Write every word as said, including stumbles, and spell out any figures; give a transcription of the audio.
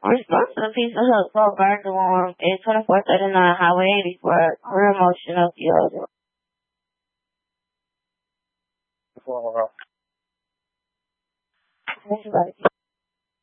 Response to the piece of hook for burn the warm is twenty-four thirty-nine Highway eighty-four, real motion of the other.